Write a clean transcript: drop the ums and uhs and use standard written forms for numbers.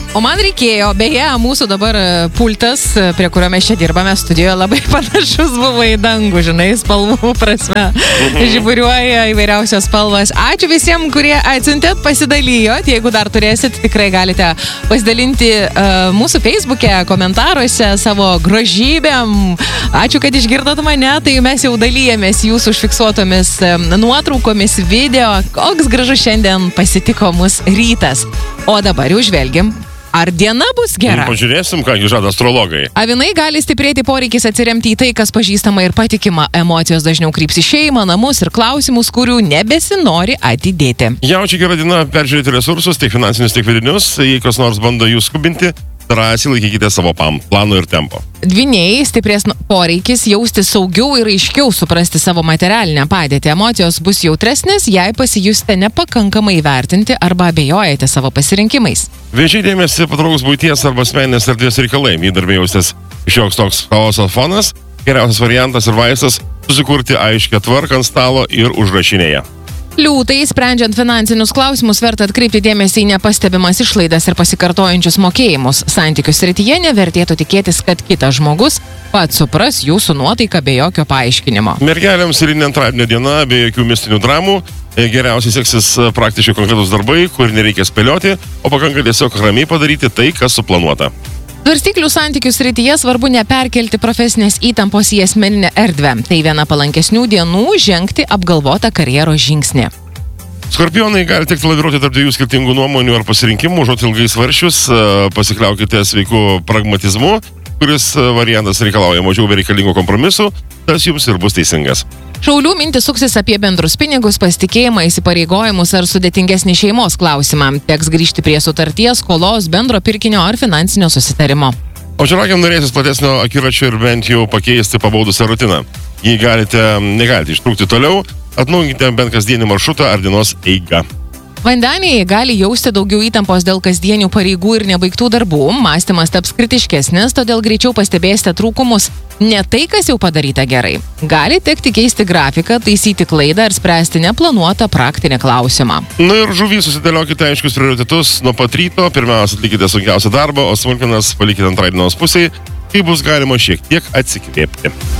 O man reikėjo, beje, mūsų dabar pultas, prie kurio mes čia dirbame studijoje, labai panašus buvo į dangų, žinai, spalvų prasme. Žiburiuoja įvairiausios spalvas. Ačiū visiems, kurie atsiuntėt, pasidalijot. Jeigu dar turėsit, tikrai galite pasidalinti mūsų Facebook'e, komentaruose savo grožybėm. Ačiū, kad išgirdot mane, tai mes jau dalyjamės jūsų užfiksuotomis nuotraukomis, video. Koks gražus šiandien pasitiko mus rytas. O dabar jau žvelgiam. Ar diena bus gera? Pažiūrėsim, ką žada astrologai. Avinai gali stiprėti poreikis atsiremti į tai, kas pažįstama ir patikima. Emocijos dažniau kryps į šeimą, namus ir klausimus, kurių nebesinori atidėti. Jaučiai gera diena peržiūrėti resursus, tiek finansinius, tiek vidinius. Jei kas nors bando jūs skubinti, drąsiai laikykite savo plano ir tempo. Dvyniai stiprės poreikis jausti saugiau ir aiškiau suprasti savo materialinę padėtį. Emocijos bus jautresnės, jei pasijusite nepakankamai įvertinti arba abejojate savo pasirinkimais. Vėžiai dėmesį patrauks buities arba asmeninės erdvės reikalai. Jei darbėjusitės šioks toks chaoso fonas, geriausias variantas ir vaistas susikurti aiškią tvarką ant stalo ir užrašinėje. Liūtai, sprendžiant finansinius klausimus, verta atkreipti dėmesį į nepastebimas išlaidas ir pasikartojančius mokėjimus. Santykių srityje nevertėtų tikėtis, kad kitas žmogus pats supras jūsų nuotaiką be jokio paaiškinimo. Mergelėms eilinė antradienio diena be jokių mistinių dramų. Geriausiai seksis praktiškai konkretus darbai, kur nereikia spėlioti, o pakanka tiesiog ramiai padaryti tai, kas suplanuota. Svarstyklių santykių srityje svarbu neperkelti profesinės įtampos į asmeninę erdvę. Tai viena palankesnių dienų žengti apgalvotą karjeros žingsnį. Skorpionai gali tekti laviruoti tarp dviejų skirtingų nuomonių ar pasirinkimų, užuot ilgai svarsčius, pasikliaukite sveiku pragmatizmu, kuris variantas reikalauja mažiau bereikalingų kompromisų, tas jums ir bus teisingas. Šaulių mintis suksis apie bendrus pinigus, pasitikėjimą, įsipareigojimus ar sudėtingesnį šeimos klausimą. Teks grįžti prie sutarties, skolos, bendro pirkinio ar finansinio susitarimo. O žiūrėkiam norėsis platesnio akiračio ir bent jau pakeisti pabaudusią rutiną. Jei negalite ištrūkti toliau, atnaujinkite bent kasdienį maršrutą ar dienos eigą. Vandeniai gali jausti daugiau įtampos dėl kasdienių pareigų ir nebaigtų darbų, mąstymas taps kritiškesnis, todėl greičiau pastebėsite trūkumus, ne tai, kas jau padaryta gerai. Gali tekti keisti grafiką, taisyti klaidą ir spręsti neplanuotą praktinį klausimą. Na ir žuvį susidėliokite aiškius prioritetus nuo pat ryto, pirmiausia atlikite sunkiausią darbą, o smulkmenas palikite antrąjį dienos pusėje, kai bus galima šiek tiek atsikvėpti.